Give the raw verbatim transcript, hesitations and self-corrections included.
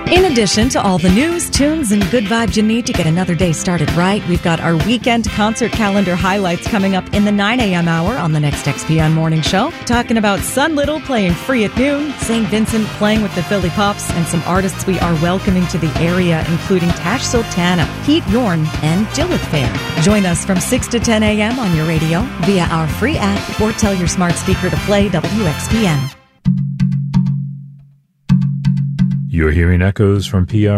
In addition to all the news, tunes, and good vibes you need to get another day started right, we've got our weekend concert calendar highlights coming up in the nine a.m. hour on the next X P N Morning Show. Talking about Sun Little playing free at noon, Saint Vincent playing with the Philly Pops, and some artists we are welcoming to the area, including Tash Sultana, Pete Yorn, and Jillith Fair. Join us from six to ten a.m. on your radio, via our free app, or tell your smart speaker to play W X P N. You're hearing echoes from P R